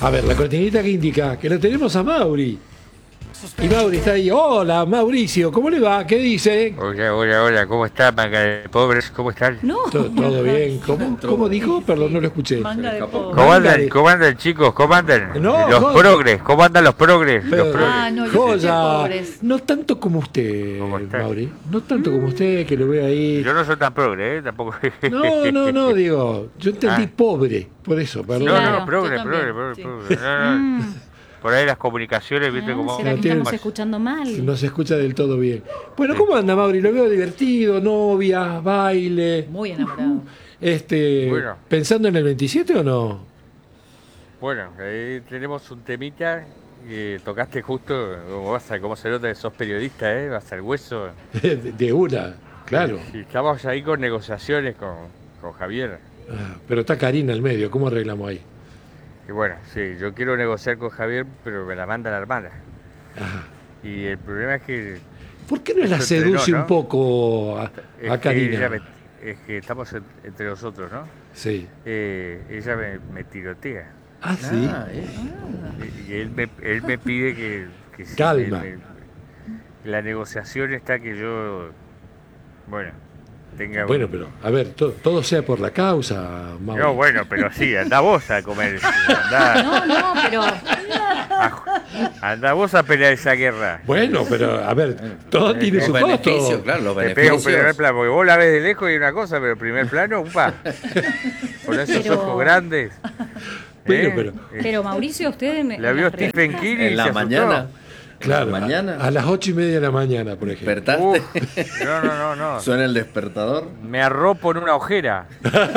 A ver, la cortinita que indica que lo tenemos a Mauri. Y Mauri está ahí. Hola, Mauricio, ¿cómo le va? ¿Qué dice? Hola, ¿cómo está, manga de pobres? ¿Cómo están? No. ¿Todo bien? ¿Cómo dijo? Perdón, no lo escuché. Manga de pobre. ¿Cómo andan, chicos? ¿Cómo andan? No, Los progres, ¿cómo andan los progres? Pero- Los progres. No, yo escuché Joya, pobres. no tanto como usted, ¿Cómo está? Mauri. No tanto como usted, que lo veo ahí. Yo no soy tan progre, tampoco. No, digo, yo entendí Ah. pobre, por eso, perdón. Claro, No, progre, yo también, progre. sí. No. Por ahí las comunicaciones, ¿viste cómo? ¿Será que tiene- estamos escuchando mal? No se escucha del todo bien. Bueno, ¿cómo anda, Mauri? Lo veo divertido, novia, baile. Muy enamorado. Bueno. ¿Pensando en el 27 o no? Bueno, ahí tenemos un temita que tocaste justo, cómo se nota que sos periodista, vas al hueso. De una, claro. Y estamos ahí con negociaciones con Javier. Ah, pero está Karina al medio, ¿cómo arreglamos ahí? Y bueno, sí, yo quiero negociar con Javier, pero me la manda la hermana. Ajá. Y el problema es que... ¿Por qué no la Eso entrenó, seduce ¿no? un poco a es Karina? es que estamos entre nosotros, ¿no? Sí. Ella me tirotea. Ah, sí. Y él me pide que sí, Calma. la negociación está que yo, bueno, tenga... Bueno, pero, a ver, todo sea por la causa, Mauri. No, bueno, pero sí, anda vos a comer. Anda, No, pero anda vos a pelear esa guerra. Bueno, pero, a ver, todo tiene Los su beneficios, costo. claro, los Te pega un primer beneficios. plano, porque vos la ves de lejos y una cosa, pero el primer plano, upa. Con esos Pero- ojos grandes. Bueno, pero Mauricio, usted en La vio las revistas- Stephen King y En se la asustó. mañana. Claro, Mañana. a las 8:30 de la mañana, por ejemplo. ¿Despertaste? No. Suena el despertador. Me arropo en una ojera.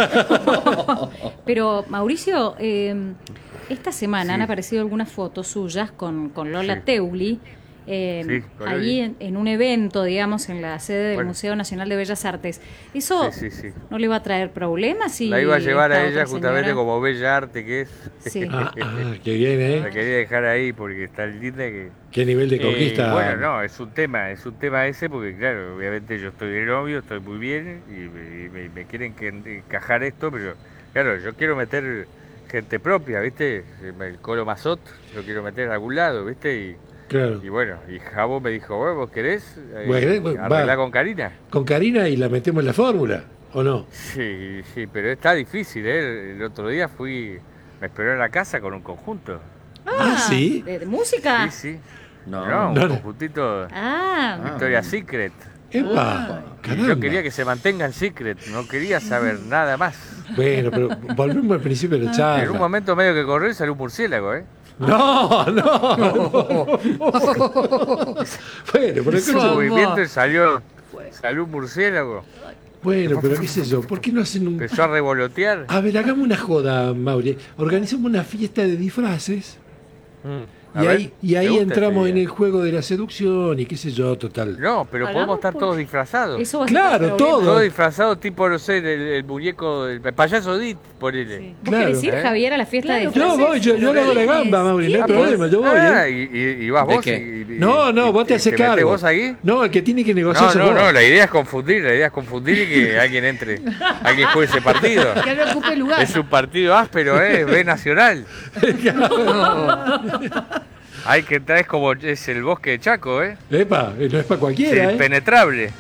Pero Mauricio, esta semana Sí. han aparecido algunas fotos suyas con Lola Sí. Teuli, Sí, con ahí Loli. en un evento, digamos, en la sede del Bueno. Museo Nacional de Bellas Artes. ¿Eso Sí. no le va a traer problemas? Si La iba a llevar esta a ella otra justamente señora- como bella arte que es. Sí. Qué bien, La ¿eh? quería dejar ahí porque está linda que... Qué nivel de conquista. Bueno, no, es un tema ese porque claro, obviamente yo estoy de novio, estoy muy bien y me quieren encajar esto, pero claro, yo quiero meter gente propia, ¿viste? El Colo Mazot lo quiero meter a algún lado, ¿viste? Claro. Y bueno, y Jabo me dijo, ¿vos querés Bueno, arreglar va. con Karina? Con Karina y la metemos en la fórmula, ¿o no? Sí, pero está difícil, ¿eh? El otro día me esperó en la casa con un conjunto. ¿Sí? ¿De música? Sí. No. No, un No. conjuntito Ah, Victoria's Secret. ¡Epa! Y Caramba. yo quería que se mantenga en secret, no quería saber nada más. Bueno, pero volvemos al principio de la charla. En un momento medio que corrió y salió un murciélago, ¿eh? No. Bueno, pero Hizo un movimiento y salió un murciélago. bueno, pero qué sé yo, ¿por qué no hacen un... Empezó a revolotear. A ver, hagamos una joda, Mauri. Organizamos una fiesta de disfraces A y ver, ahí me gusta entramos esa en idea. el juego de la seducción y qué sé yo, total. No, pero Hagamos podemos estar por- todos disfrazados. eso va a Claro, ser todo. Todos disfrazados tipo, no sé, el muñeco, el payaso Dit, ponele. ¿Vos Claro. querés ir, ¿Eh? Javier, a la fiesta de Yo disfraces? voy, yo le hago la gamba, Mauri, no hay Ah, problema, yo voy. Ah, ¿eh? y vas ¿De vos. qué? No, vos te haces metés cargo. vos ahí? No, el que tiene que negociar sos No, vos. la idea es confundir y que alguien entre, alguien juegue ese partido. Que no ocupe lugar. Es un partido áspero, es B Nacional. Hay que entrar, es como es el bosque de Chaco, Epa, no es para Es cualquiera, ¿eh? impenetrable.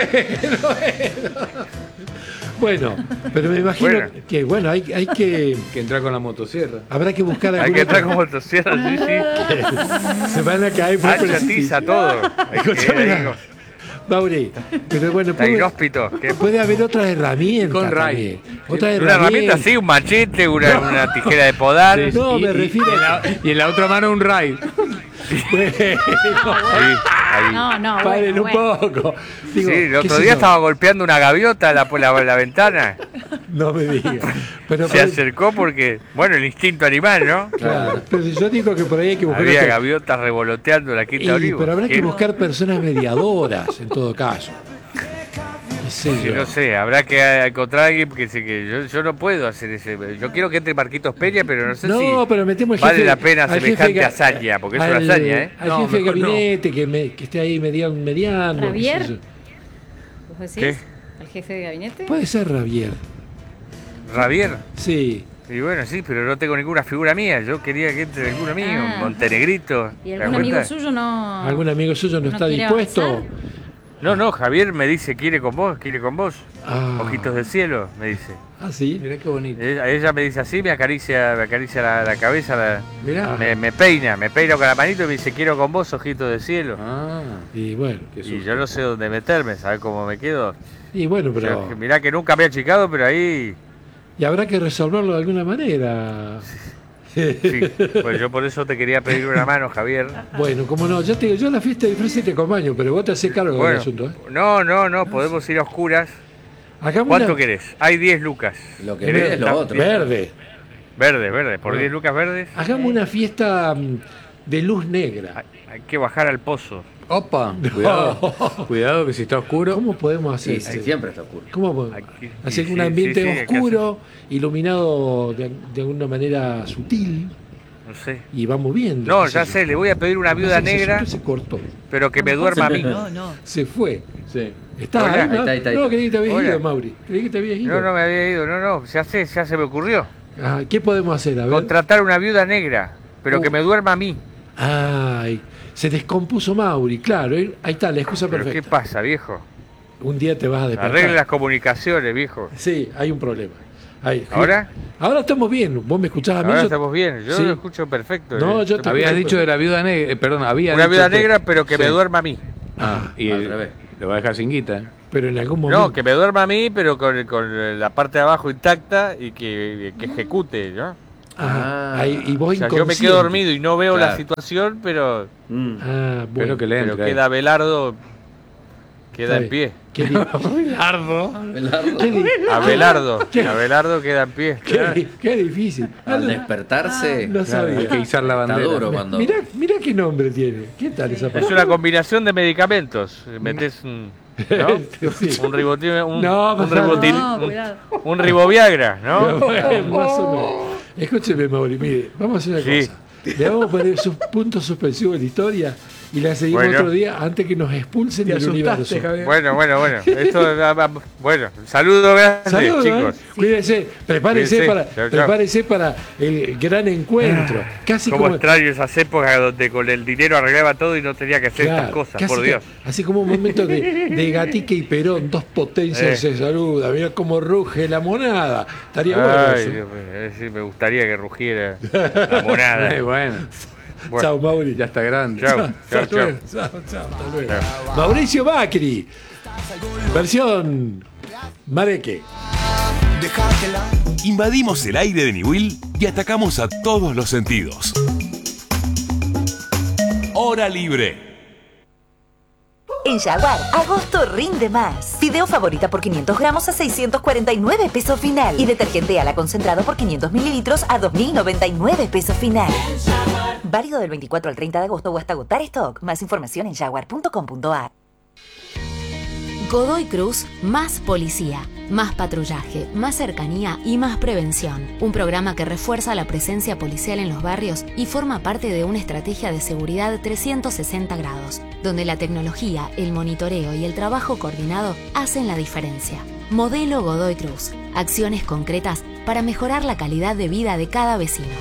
Bueno, pero me imagino Bueno. que, bueno, hay que... Que entrar con la motosierra. Habrá que buscar Hay alguna- que entrar como motosierra, sí. Se van a caer por Hacha, tiza, todo. Hay que- Escuchame ahí la- con- Mauri, pero bueno, Está inhóspito. ¿Qué? puede haber otras herramientas Con Ray. también. Otras Una herramienta herramientas. así, un machete, una tijera de podar. Sí. No, me refiero a... Y en la otra mano un raid. Bueno, Ahí. No, paren un bueno. poco. Digo, Sí, el qué otro sé día yo, estaba golpeando una gaviota por la ventana. No me digas. Pero, Se acercó porque, bueno, el instinto animal, ¿no? claro, pero yo digo que por ahí hay que buscar... Había otra- gaviotas revoloteando la quinta Y, olivo. pero habrá que ¿Qué? buscar personas mediadoras, en todo caso. Qué sé Sí, yo. no sé, habrá que encontrar a alguien yo no puedo hacer ese. Yo quiero que entre Marquitos Peña, pero no sé si Pero metemos el vale jefe, la pena al semejante jefe ga- hazaña, porque es una al- hazaña, ¿eh? Al No, jefe de mejor no. gabinete que esté ahí mediando. ¿Javier? qué sé yo. ¿Vos decís? ¿Qué? ¿Al jefe de gabinete? Puede ser Javier. Javier. Sí. Y bueno, sí, pero no tengo ninguna figura mía. Yo quería que entre alguno mío, Ah. Montenegrito. ¿Y ¿te das algún amigo cuenta? suyo no? ¿Algún amigo suyo no está quiere dispuesto? avanzar? No, Javier me dice, quiere con vos. Ah. Ojitos del cielo, me dice. Ah, sí. Mirá qué bonito. Ella me dice así, me acaricia la cabeza, Mirá. me peina con la manito y me dice, quiero con vos, ojitos del cielo. Ah, Y bueno, qué Y susto. yo no sé dónde meterme, ¿sabes cómo me quedo? pero. Mirá que nunca me he achicado, pero ahí... Y habrá que resolverlo de alguna manera. Sí, pues yo por eso te quería pedir una mano, Javier. Bueno, como no, yo te digo, yo en la fiesta de disfraces te acompaño, pero vos te haces cargo del Bueno, asunto, ¿eh? no, podemos ir a oscuras. Hagamos ¿Cuánto una- querés? Hay 10 lucas. Lo que ¿Querés? ve es lo otro. Verde. Verde, por Ah. 10 lucas verdes. Hagamos una fiesta de luz negra. Hay que bajar al pozo. Opa, cuidado. Cuidado que si está oscuro. ¿Cómo podemos hacer Sí, esto? siempre está oscuro. ¿Cómo podemos Aquí- hacer sí, un sí, ambiente sí, hay que oscuro, iluminado de alguna manera sutil No sé. y vamos viendo? No, qué ya yo? sé, le voy a pedir una viuda Pasa que ese negra, asunto se cortó. pero que me duerma a mí. Se fue. Sí. Está Hola. ahí, Ahí ¿no? está, ahí está, ahí No, está. creí que te habías Hola. ido, Mauri. Creí que te habías ido. No me había ido, ya sé, ya se me ocurrió. Ah, ¿qué podemos hacer? A ver. Contratar una viuda negra, pero que me duerma a mí. Ay, se descompuso Mauri, claro. Ahí está, la excusa ¿Pero qué perfecta. pasa, viejo? Un día te vas a despertar. Arregle las comunicaciones, viejo. Sí, hay un problema. Ahí. ¿Ahora? Ahora estamos bien. ¿Vos me escuchás a mí? Ahora Yo- estamos bien, yo Sí. lo escucho perfecto. No, yo te- Habías dicho de la viuda negra. Perdón, había Una dicho viuda que- negra, pero que Sí. me duerma a mí. Ah, y Al revés. lo va a dejar sin guita. Pero en algún momento. No, que me duerma a mí, pero con la parte de abajo intacta y que ejecute, ¿no? Ajá. Ah. Ahí, y vos O sea, yo me inconsciente. quedo dormido y no veo la Claro. situación, pero Ah, bueno. Pero que le pero entre. queda Abelardo, queda Está en pie. Qué, di- qué di- Abelardo queda en pie. qué difícil. Al despertarse, No sabía. Hay que izar la está bandera. duro cuando. Mirá qué nombre tiene. ¿Qué tal esa Es persona? una combinación de medicamentos. Metés ¿no? Sí. un ribotil, No, un no, ribotil, no, cuidado. un riboviagra, ¿no? Bueno, más o menos. Escúcheme, Mauri, mire, vamos a hacer una Sí. cosa. Le vamos a poner sus puntos suspensivos en la historia y la seguimos Bueno. otro día antes que nos expulsen del universo. Bueno. Esto, bueno, saludos grandes, Saludos, chicos. Cuídense, prepárense, Cuídense. para, Chau, chau. prepárense para el gran encuentro. Casi Cómo como, extraño esas épocas donde con el dinero arreglaba todo y no tenía que hacer claro, estas cosas, casi por Dios. así como un momento de Gatica y Perón, dos potencias se saludan. Mira cómo ruge la monada. Estaría bueno Ay, eso. Dios mío, sí, me gustaría que rugiera la monada. Bueno, Bueno, Chao, Mauri. ya está grande. Chau, Hasta chau, luego. chau. Chao, hasta luego. Mauricio Macri, versión Mareque. Invadimos el aire de Niwil y atacamos a todos los sentidos. Hora libre. En Jaguar, agosto rinde más. Fideo favorita por 500 gramos a 649 pesos final. Y detergente ala concentrado por 500 mililitros a 2.099 pesos final. Válido del 24 al 30 de agosto o hasta agotar stock. Más información en jaguar.com.ar. Godoy Cruz, más policía, más patrullaje, más cercanía y más prevención. Un programa que refuerza la presencia policial en los barrios y forma parte de una estrategia de seguridad 360 grados, donde la tecnología, el monitoreo y el trabajo coordinado hacen la diferencia. Modelo Godoy Cruz. Acciones concretas para mejorar la calidad de vida de cada vecino.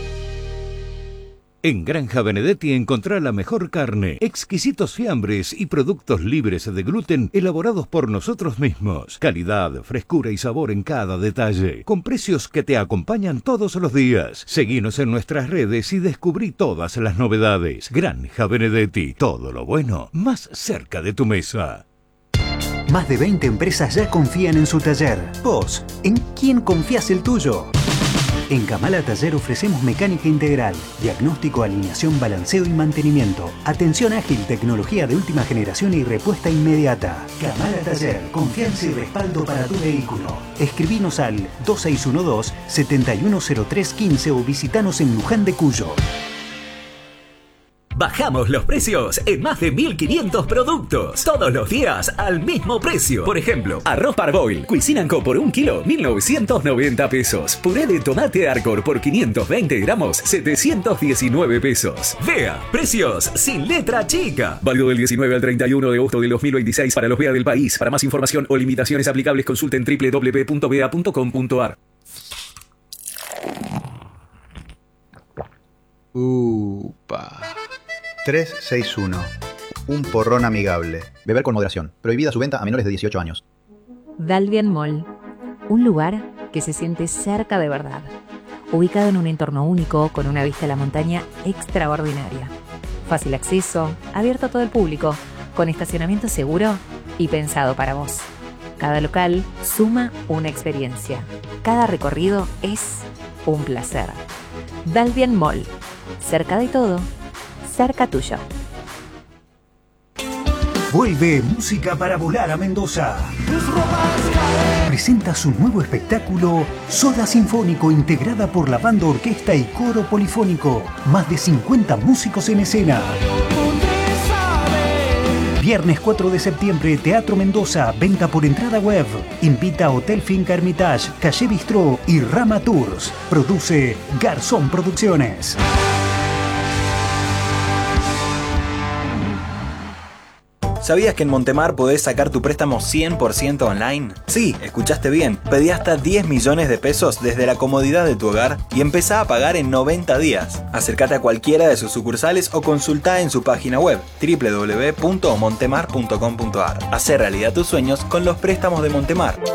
En Granja Benedetti encontrá la mejor carne, exquisitos fiambres y productos libres de gluten elaborados por nosotros mismos. Calidad, frescura y sabor en cada detalle, con precios que te acompañan todos los días. Seguinos en nuestras redes y descubrí todas las novedades. Granja Benedetti, todo lo bueno más cerca de tu mesa. Más de 20 empresas ya confían en su taller. Vos, ¿en quién confías el tuyo? En Kamala Taller ofrecemos mecánica integral, diagnóstico, alineación, balanceo y mantenimiento, atención ágil, tecnología de última generación y respuesta inmediata. Kamala Taller, confianza y respaldo para tu vehículo. Escribinos al 2612-710315 o visitanos en Luján de Cuyo. Bajamos los precios en más de 1.500 productos. Todos los días al mismo precio. Por ejemplo, arroz Parboil, Cuisine & Co por 1 kilo, 1.990 pesos. Puré de tomate Arcor por 520 gramos, 719 pesos. Vea, precios sin letra chica. Válido del 19 al 31 de agosto de 2026 para los VEA del país. Para más información o limitaciones aplicables consulten www.vea.com.ar. Upa. 361. Un porrón amigable. Beber con moderación. Prohibida su venta a menores de 18 años. Dalbian Mall. Un lugar que se siente cerca de verdad. Ubicado en un entorno único con una vista a la montaña extraordinaria. Fácil acceso, abierto a todo el público, con estacionamiento seguro y pensado para vos. Cada local suma una experiencia. Cada recorrido es un placer. Dalbian Mall. Cerca de todo, cerca tuyo. Vuelve Música para Volar a Mendoza. Presenta su nuevo espectáculo Soda Sinfónico, integrada por la banda, orquesta y coro polifónico. Más de 50 músicos en escena. Viernes 4 de septiembre, Teatro Mendoza, venta por entrada web. Invita a Hotel Finca Hermitage, Calle Bistró y Rama Tours. Produce Garzón Producciones. ¿Sabías que en Montemar podés sacar tu préstamo 100% online? Sí, escuchaste bien. Pedí hasta 10 millones de pesos desde la comodidad de tu hogar y empezá a pagar en 90 días. Acércate a cualquiera de sus sucursales o consultá en su página web www.montemar.com.ar. Hacé realidad tus sueños con los préstamos de Montemar.